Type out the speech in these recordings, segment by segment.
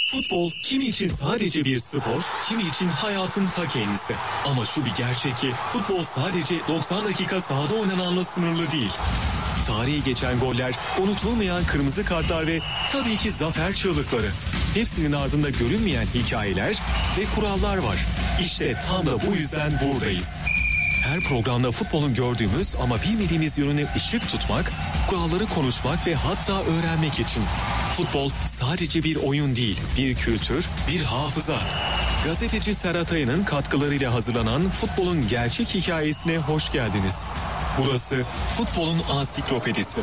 Futbol kimi için sadece bir spor, kimi için hayatın ta kendisi. Ama şu bir gerçek ki futbol sadece 90 dakika sahada oynananla sınırlı değil. Tarihi geçen goller, unutulmayan kırmızı kartlar ve tabii ki zafer çığlıkları. Hepsinin ardında görünmeyen hikayeler ve kurallar var. İşte tam da bu yüzden buradayız. Her programda futbolun gördüğümüz ama bilmediğimiz yönüne ışık tutmak, kuralları konuşmak ve hatta öğrenmek için. Futbol sadece bir oyun değil, bir kültür, bir hafıza. Gazeteci Serhat Aya'nın katkılarıyla hazırlanan futbolun gerçek hikayesine hoş geldiniz. Burası futbolun ansiklopedisi.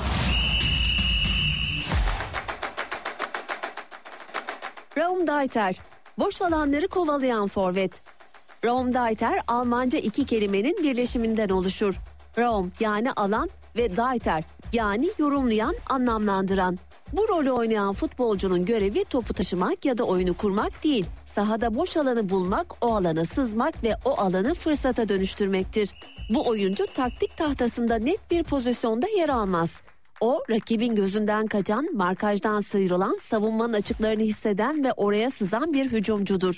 Raum Deiter, boş alanları kovalayan forvet. Raum Deiter, Almanca iki kelimenin birleşiminden oluşur. Raum yani alan ve Deiter yani yorumlayan, anlamlandıran. Bu rolü oynayan futbolcunun görevi topu taşımak ya da oyunu kurmak değil, sahada boş alanı bulmak, o alana sızmak ve o alanı fırsata dönüştürmektir. Bu oyuncu taktik tahtasında net bir pozisyonda yer almaz. O, rakibin gözünden kaçan, markajdan sıyrılan, savunmanın açıklarını hisseden ve oraya sızan bir hücumcudur.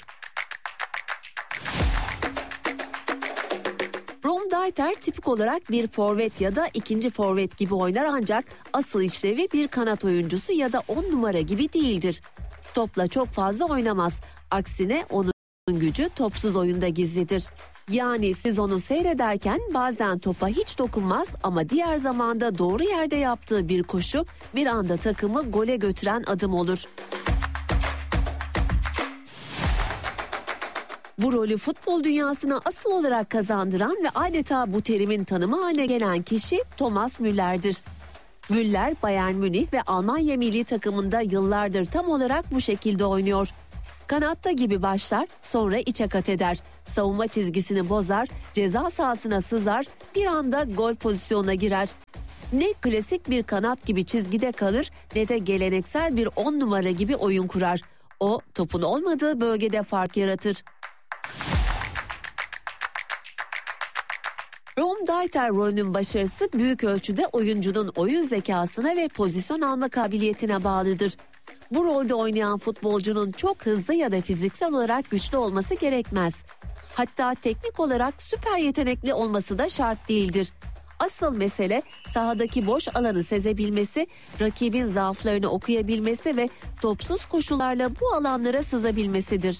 Raum Deiter tipik olarak bir forvet ya da ikinci forvet gibi oynar ancak asıl işlevi bir kanat oyuncusu ya da 10 numara gibi değildir. Topla çok fazla oynamaz. Aksine onun gücü topsuz oyunda gizlidir. Yani siz onu seyrederken bazen topa hiç dokunmaz ama diğer zamanda doğru yerde yaptığı bir koşu bir anda takımı gole götüren adım olur. Bu rolü futbol dünyasına asıl olarak kazandıran ve adeta bu terimin tanımı haline gelen kişi Thomas Müller'dir. Müller, Bayern Münih ve Almanya milli takımında yıllardır tam olarak bu şekilde oynuyor. Kanatta gibi başlar, sonra içe kat eder. Savunma çizgisini bozar, ceza sahasına sızar, bir anda gol pozisyonuna girer. Ne klasik bir kanat gibi çizgide kalır ne de geleneksel bir 10 numara gibi oyun kurar. O, topun olmadığı bölgede fark yaratır. Raum Deiter rolünün başarısı büyük ölçüde oyuncunun oyun zekasına ve pozisyon alma kabiliyetine bağlıdır. Bu rolde oynayan futbolcunun çok hızlı ya da fiziksel olarak güçlü olması gerekmez. Hatta teknik olarak süper yetenekli olması da şart değildir. Asıl mesele sahadaki boş alanı sezebilmesi, rakibin zaaflarını okuyabilmesi ve topsuz koşularla bu alanlara sızabilmesidir.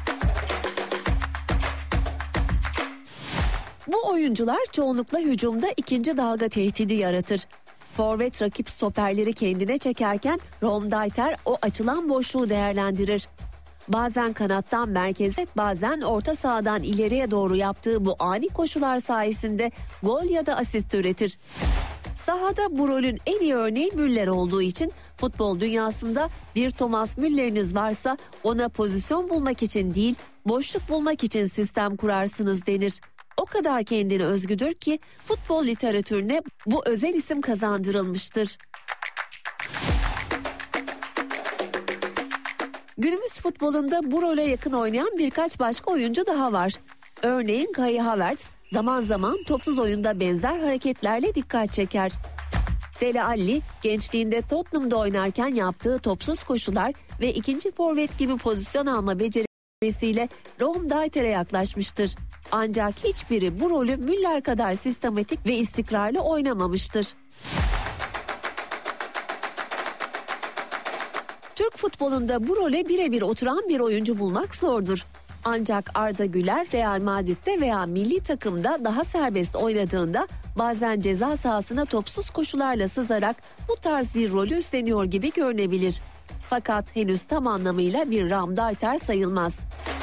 Bu oyuncular çoğunlukla hücumda ikinci dalga tehdidi yaratır. Forvet rakip stoperleri kendine çekerken Raum Deiter o açılan boşluğu değerlendirir. Bazen kanattan merkeze, bazen orta sahadan ileriye doğru yaptığı bu ani koşular sayesinde gol ya da asist üretir. Sahada bu rolün en iyi örneği Müller olduğu için futbol dünyasında bir Thomas Müller'iniz varsa ona pozisyon bulmak için değil, boşluk bulmak için sistem kurarsınız denir. O kadar kendine özgüdür ki futbol literatürüne bu özel isim kazandırılmıştır. Günümüz futbolunda bu role yakın oynayan birkaç başka oyuncu daha var. Örneğin Kai Havertz zaman zaman topsuz oyunda benzer hareketlerle dikkat çeker. Dele Alli gençliğinde Tottenham'da oynarken yaptığı topsuz koşular ve ikinci forvet gibi pozisyon alma becerisiyle Raum Deiter'e yaklaşmıştır. Ancak hiçbiri bu rolü Müller kadar sistematik ve istikrarlı oynamamıştır. Türk futbolunda bu role birebir oturan bir oyuncu bulmak zordur. Ancak Arda Güler Real Madrid'de veya milli takımda daha serbest oynadığında bazen ceza sahasına topsuz koşularla sızarak bu tarz bir rolü üstleniyor gibi görünebilir. Fakat henüz tam anlamıyla bir Raum Deiter sayılmaz.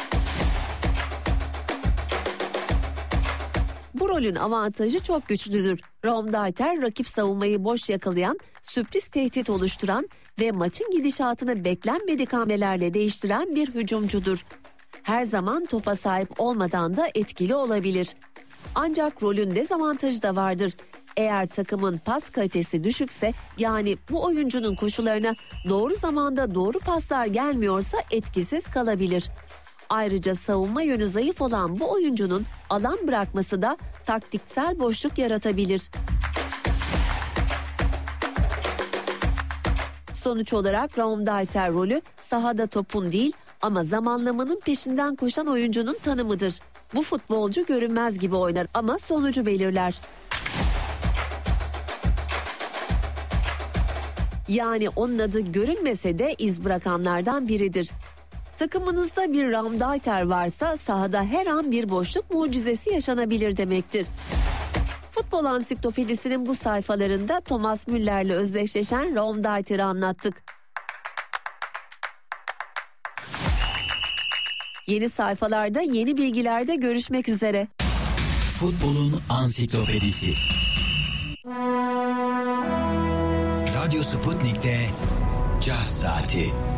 Bu rolün avantajı çok güçlüdür. Raum Deiter rakip savunmayı boş yakalayan, sürpriz tehdit oluşturan ve maçın gidişatını beklenmedik hamlelerle değiştiren bir hücumcudur. Her zaman topa sahip olmadan da etkili olabilir. Ancak rolün dezavantajı da vardır. Eğer takımın pas kalitesi düşükse, yani bu oyuncunun koşularına doğru zamanda doğru paslar gelmiyorsa etkisiz kalabilir. Ayrıca savunma yönü zayıf olan bu oyuncunun alan bırakması da taktiksel boşluk yaratabilir. Sonuç olarak Raumdieter rolü sahada topun değil ama zamanlamanın peşinden koşan oyuncunun tanımıdır. Bu futbolcu görünmez gibi oynar ama sonucu belirler. Yani onun adı görünmese de iz bırakanlardan biridir. Takımınızda bir Raumdieter varsa sahada her an bir boşluk mucizesi yaşanabilir demektir. Futbol Ansiklopedisi'nin bu sayfalarında Thomas Müller'le özdeşleşen Raumdieter'i anlattık. Yeni sayfalarda yeni bilgilerde görüşmek üzere. Futbolun Ansiklopedisi. Radyo Sputnik'te Caz Saati.